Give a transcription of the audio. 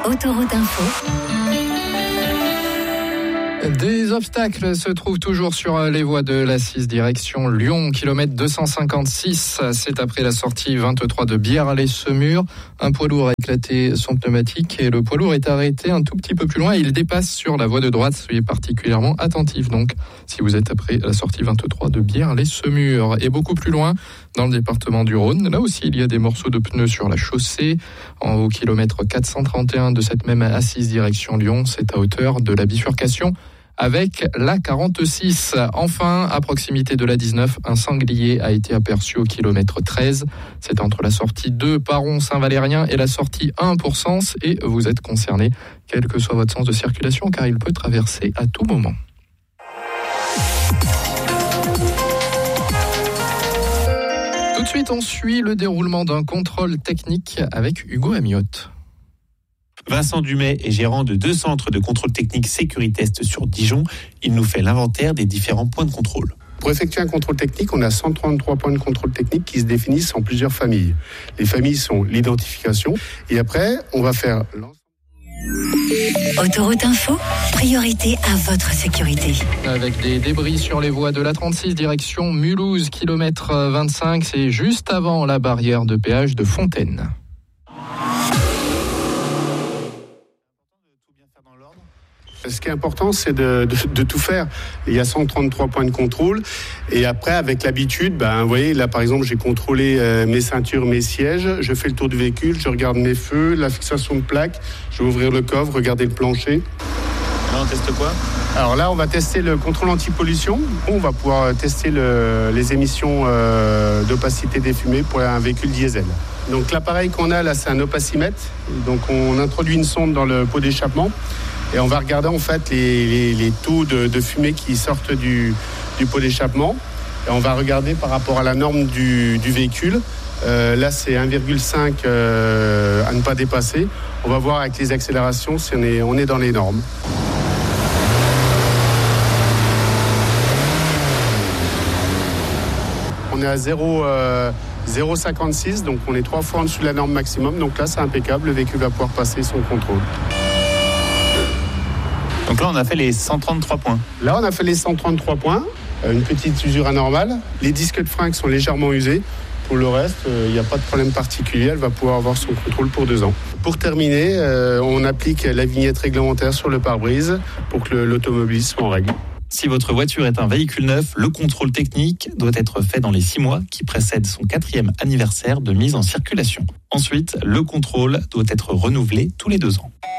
Autoroute Info. Des obstacles se trouvent toujours sur les voies de la 6 direction Lyon, kilomètre 256. C'est après la sortie 23 de Bière-les-Semur. Un poids lourd a éclaté son pneumatique et le poids lourd est arrêté un tout petit peu plus loin. Il dépasse sur la voie de droite. Soyez particulièrement attentifs donc si vous êtes après la sortie 23 de Bière-les-Semur. Et beaucoup plus loin, dans le département du Rhône, là aussi il y a des morceaux de pneus sur la chaussée. Au kilomètre 431 de cette même A6 direction Lyon, c'est à hauteur de la bifurcation avec la 46. Enfin, à proximité de la 19, un sanglier a été aperçu au kilomètre 13. C'est entre la sortie 2 Paron-Saint-Valérien et la sortie 1 pour Sens. Et vous êtes concerné, quel que soit votre sens de circulation, car il peut traverser à tout moment. Tout de suite, on suit le déroulement d'un contrôle technique avec Hugo Amiotte. Vincent Dumais est gérant de 2 centres de contrôle technique Sécuritest sur Dijon. Il nous fait l'inventaire des différents points de contrôle. Pour effectuer un contrôle technique, on a 133 points de contrôle technique qui se définissent en plusieurs familles. Les familles sont l'identification et après, on va faire... Autoroute Info, priorité à votre sécurité. Avec des débris sur les voies de la 36 direction Mulhouse, kilomètre 25, c'est juste avant la barrière de péage de Fontaine. Ce qui est important, c'est de tout faire. Il y a 133 points de contrôle. Et après, avec l'habitude, vous voyez, là, par exemple, j'ai contrôlé mes ceintures, mes sièges. Je fais le tour du véhicule, je regarde mes feux, la fixation de plaques. Je vais ouvrir le coffre, regarder le plancher. Là, on teste quoi ? Alors là, on va tester le contrôle anti-pollution. On va pouvoir tester les émissions d'opacité des fumées pour un véhicule diesel. Donc l'appareil qu'on a là, c'est un opacimètre. Donc on introduit une sonde dans le pot d'échappement. Et on va regarder en fait les taux de fumée qui sortent du pot d'échappement. Et on va regarder par rapport à la norme du véhicule. Là, c'est 1,5 à ne pas dépasser. On va voir avec les accélérations si on est dans les normes. On est à 0,56, donc on est 3 fois en dessous de la norme maximum. Donc là, c'est impeccable. Le véhicule va pouvoir passer son contrôle. Donc là, on a fait les 133 points. Là, on a fait les 133 points. Une petite usure anormale. Les disques de frein sont légèrement usés. Pour le reste, il n'y a pas de problème particulier. Elle va pouvoir avoir son contrôle pour 2 ans. Pour terminer, on applique la vignette réglementaire sur le pare-brise pour que l'automobiliste soit en règle. Si votre voiture est un véhicule neuf, le contrôle technique doit être fait dans les 6 mois qui précèdent son 4e anniversaire de mise en circulation. Ensuite, le contrôle doit être renouvelé tous les 2 ans.